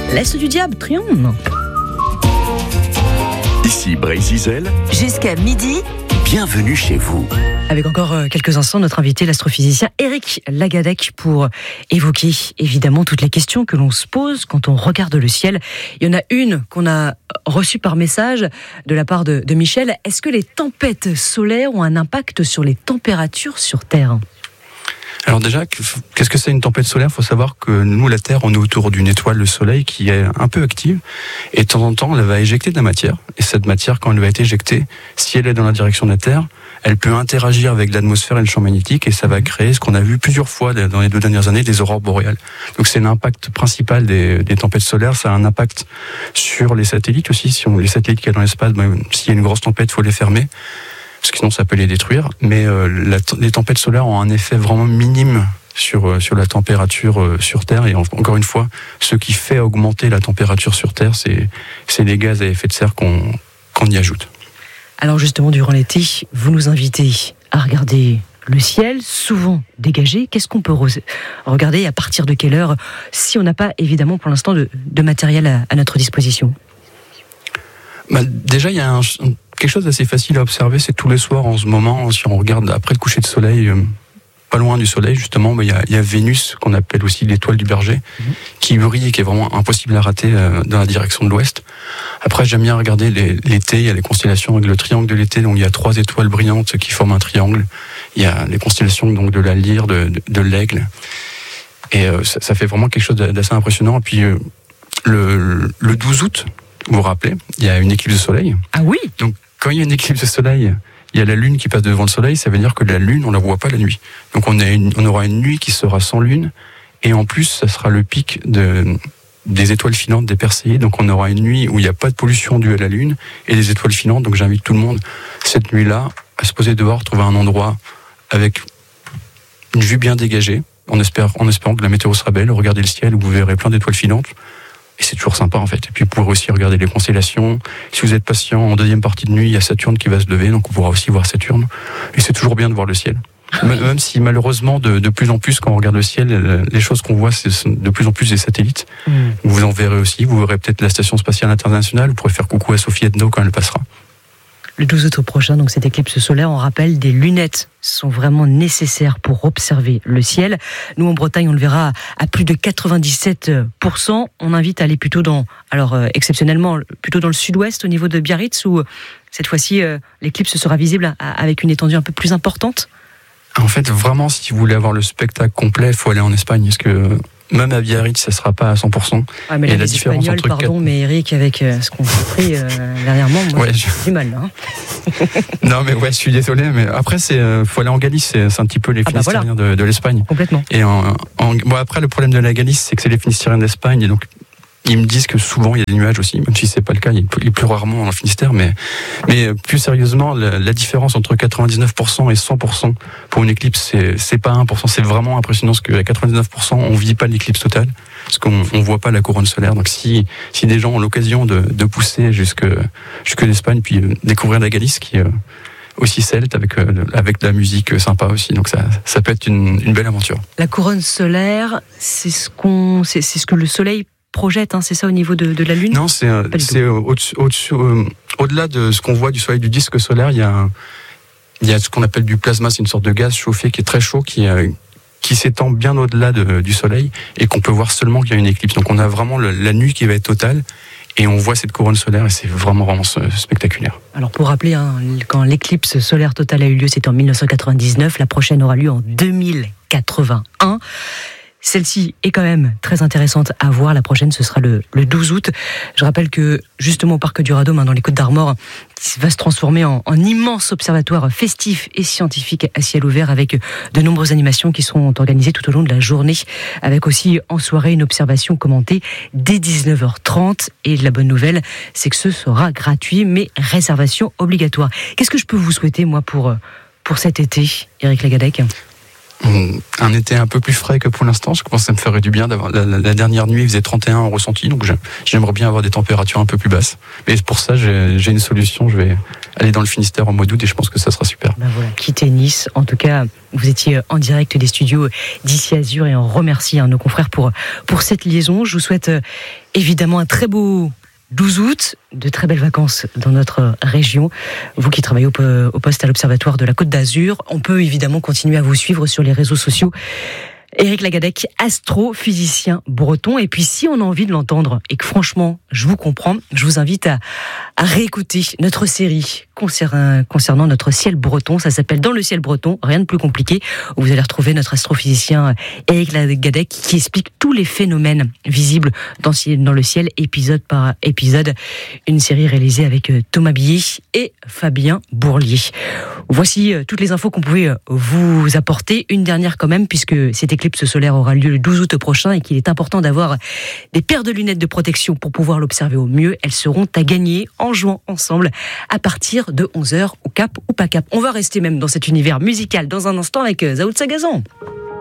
L'Est du diable triomphe. Ici Brésil. Jusqu'à midi. Bienvenue chez vous. Avec encore quelques instants, notre invité, l'astrophysicien Éric Lagadec, pour évoquer évidemment toutes les questions que l'on se pose quand on regarde le ciel. Il y en a une qu'on a reçue par message de la part de Michel. Est-ce que les tempêtes solaires ont un impact sur les températures sur Terre ? Alors déjà, qu'est-ce que c'est une tempête solaire ? Il faut savoir que nous, la Terre, on est autour d'une étoile, le Soleil, qui est un peu active. Et de temps en temps, elle va éjecter de la matière. Et cette matière, quand elle va être éjectée, si elle est dans la direction de la Terre, elle peut interagir avec l'atmosphère et le champ magnétique. Et ça va créer ce qu'on a vu plusieurs fois dans les 2 dernières années, des aurores boréales. Donc c'est l'impact principal des tempêtes solaires. Ça a un impact sur les satellites aussi. Si les satellites qu'il y a dans l'espace, s'il y a une grosse tempête, il faut les fermer. Parce que sinon ça peut les détruire, mais les tempêtes solaires ont un effet vraiment minime sur la température sur Terre. Et encore une fois, ce qui fait augmenter la température sur Terre, c'est les gaz à effet de serre qu'on y ajoute. Alors justement, durant l'été, vous nous invitez à regarder le ciel, souvent dégagé. Qu'est-ce qu'on peut regarder et à partir de quelle heure, si on n'a pas évidemment pour l'instant de matériel à notre disposition ? Déjà, il y a quelque chose d'assez facile à observer, c'est tous les soirs en ce moment, si on regarde après le coucher de soleil, pas loin du soleil justement, il y a Vénus, qu'on appelle aussi l'étoile du berger, qui brille et qui est vraiment impossible à rater dans la direction de l'ouest. Après, j'aime bien regarder l'été, il y a les constellations avec le triangle de l'été, donc il y a 3 étoiles brillantes qui forment un triangle. Il y a les constellations donc de la lyre, de l'aigle. Et ça fait vraiment quelque chose d'assez impressionnant. Et puis le 12 août, vous vous rappelez, il y a une éclipse de soleil. Ah oui. Donc quand il y a une éclipse de soleil, il y a la lune qui passe devant le soleil, ça veut dire que la lune, on la voit pas la nuit. Donc on aura une nuit qui sera sans lune, et en plus, ça sera le pic des étoiles filantes, des Perséides. Donc on aura une nuit où il n'y a pas de pollution due à la lune, et des étoiles filantes. Donc j'invite tout le monde, cette nuit-là, à se poser dehors, trouver un endroit avec une vue bien dégagée, en espérant que la météo sera belle, regardez le ciel où vous verrez plein d'étoiles filantes. Et c'est toujours sympa en fait. Et puis vous pourrez aussi regarder les constellations. Si vous êtes patient, en deuxième partie de nuit, il y a Saturne qui va se lever, donc on pourra aussi voir Saturne. Et c'est toujours bien de voir le ciel. Même si malheureusement, de plus en plus, quand on regarde le ciel, les choses qu'on voit, c'est de plus en plus des satellites. Vous en verrez aussi. Vous verrez peut-être la Station Spatiale Internationale. Vous pourrez faire coucou à Sophie Edno quand elle passera. Le 12 août prochain, donc cette éclipse solaire, on rappelle, des lunettes sont vraiment nécessaires pour observer le ciel. Nous, en Bretagne, on le verra à plus de 97%. On invite à aller plutôt exceptionnellement, plutôt dans le sud-ouest, au niveau de Biarritz, où cette fois-ci, l'éclipse sera visible avec une étendue un peu plus importante. En fait, vraiment, si vous voulez avoir le spectacle complet, il faut aller en Espagne, parce que même à Biarritz, ça ne sera pas à 100%. Ah, mais là, les Espagnols, mais Eric, avec ce qu'on a pris dernièrement, moi, j'ai du mal. Non, mais ouais, je suis désolé, mais après, faut aller en Galice, c'est un petit peu les Finistériens de l'Espagne. Complètement. Et après, le problème de la Galice, c'est que c'est les Finistériens d'Espagne, et donc ils me disent que souvent il y a des nuages aussi, même si c'est pas le cas, il pleut plus rarement en Finistère, mais plus sérieusement, la différence entre 99% et 100% pour une éclipse, c'est pas 1%, c'est vraiment impressionnant, parce qu'à 99%, on vit pas l'éclipse totale, parce qu'on voit pas la couronne solaire. Donc si des gens ont l'occasion de pousser jusque l'Espagne, puis découvrir la Galice, qui est aussi celte, avec de la musique sympa aussi, donc ça peut être une belle aventure. La couronne solaire, c'est ce que le soleil projette, c'est ça, au niveau de la Lune ? Non, c'est au-delà de ce qu'on voit du soleil, du disque solaire, il y a ce qu'on appelle du plasma, c'est une sorte de gaz chauffé qui est très chaud, qui s'étend bien au-delà du soleil, et qu'on peut voir seulement qu'il y a une éclipse. Donc on a vraiment la nuit qui va être totale, et on voit cette couronne solaire, et c'est vraiment, vraiment spectaculaire. Alors pour rappeler, quand l'éclipse solaire totale a eu lieu, c'était en 1999, la prochaine aura lieu en 2081. Celle-ci est quand même très intéressante à voir. La prochaine, ce sera le 12 août. Je rappelle que, justement, au Parc du Radôme, dans les Côtes-d'Armor, va se transformer en immense observatoire festif et scientifique à ciel ouvert, avec de nombreuses animations qui seront organisées tout au long de la journée, avec aussi en soirée une observation commentée dès 19h30. Et la bonne nouvelle, c'est que ce sera gratuit, mais réservation obligatoire. Qu'est-ce que je peux vous souhaiter, moi, pour cet été, Éric Lagadec ? Un été un peu plus frais que pour l'instant, je pense que ça me ferait du bien d'avoir la dernière nuit il faisait 31 en ressenti, donc j'aimerais bien avoir des températures un peu plus basses. Mais pour ça j'ai une solution, je vais aller dans le Finistère en mois d'août et je pense que ça sera super. Ben voilà, quittez Nice. En tout cas, vous étiez en direct des studios d'Ici Azur et on remercie nos confrères pour cette liaison. Je vous souhaite évidemment un très beau 12 août, de très belles vacances dans notre région. Vous qui travaillez au poste à l'Observatoire de la Côte d'Azur, on peut évidemment continuer à vous suivre sur les réseaux sociaux. Éric Lagadec, astrophysicien breton. Et puis si on a envie de l'entendre et que franchement, je vous comprends, je vous invite à réécouter notre série concernant notre ciel breton. Ça s'appelle Dans le ciel breton, rien de plus compliqué. Où vous allez retrouver notre astrophysicien Éric Lagadec qui explique tous les phénomènes visibles dans le ciel, épisode par épisode. Une série réalisée avec Thomas Billet et Fabien Bourlier. Voici toutes les infos qu'on pouvait vous apporter. Une dernière quand même, puisque cette éclipse solaire aura lieu le 12 août prochain et qu'il est important d'avoir des paires de lunettes de protection pour pouvoir l'observer au mieux. Elles seront à gagner en jouant ensemble à partir de 11h au Cap ou pas Cap. On va rester même dans cet univers musical dans un instant avec Zaoud Sagazan.